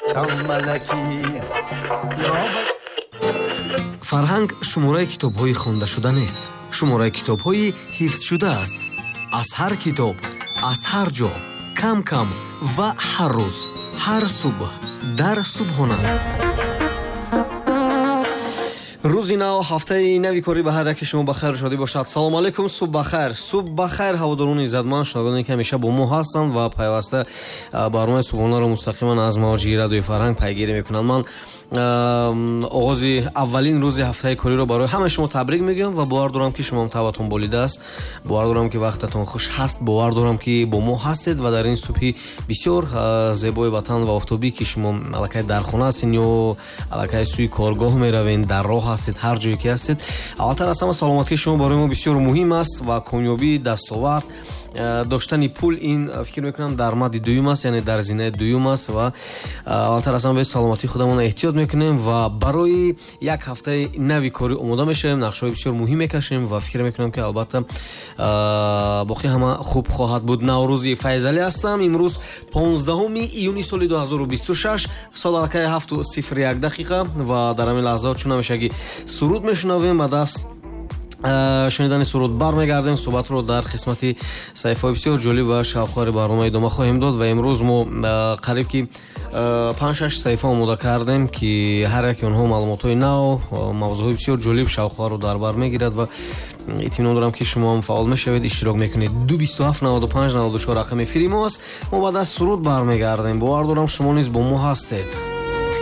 фарҳанг шумораи китобҳои хондашуда нест, шумораи китобҳои ҳифзшуда аст. аз ҳар китоб, аз ҳар ҷо, кам кам ва ҳар рӯз, ҳар субҳ дар субҳона. рӯзи нав, ҳафтаи нави корӣ ба ҳар яке шумо бахайр шодӣ бошад. салом алейкум, субҳ бахайр. Субҳ бахайр ҳаводорони иззатманд, шунавандоне ки ҳамеша бо мо ҳастанд ва пайваста барномаи субҳонаро мустақиман аз мавҷи радиои Фарҳанг пайгирӣ мекунанд. ман оғози аввалин рӯзи ҳафтаи кориро барои ҳамаи шумо табрик мегӯям ва бовар дорам ки шумо таватон болидааст. Бовар дорам ки вақтатон хуш ҳаст. Бовар дорам ки бо мо ҳастед ва дар ин субҳи бисёр зебои ватан ва офтобӣ ки шумо аллакай дар хона ҳастин ё аллакай сӯи коргоҳ меравед, дар роҳ ҳастед, ҳар ҷое ки ҳастед. аввалтар аз ҳама саломатии шумо барои мо бисёр муҳим аст ва комёбӣ, дастовард доштани пул ин фикр мекунам дар мадди дуюм аст, яъне дар зинаи дуюм аст ва аввалтар аз ҳама бояд саломатии худамон эҳтиёт мекунем ва барои як ҳафтаи нави корӣ омода мешавем, нақшҳои бисёр муҳим мекашем ва фикр мекунам ки албатта боқӣ ҳама хуб хоҳад буд. Наврӯзи Файзалӣ ҳастам. имрӯз 15 июни соли 2026 соат аллакай 7:01 ва дар ҳамин лаҳзаот чун ҳамешагӣ суруд мешунавем. ба даст шунидани суруд бармегардем. суҳбатро дар қисмати саҳифаҳои бисёр ҷолиб ва шавқовари барнома идома хоҳем дод ва имрӯз мо қариб ки 5-6 саҳифа омода кардем ки ҳар яки онҳо маълумотҳои нав, мавзӯъҳои бисёр ҷолиб, шавқоварро дар бар мегирад ва итминон дорам ки шумо ҳам фаъол мешавед, иштирок мекунед. 227 95 94 рақами эфири мо аст. мо баъд аз суруд бармегардем. бовар дорам шумо низ бо мо ҳастед.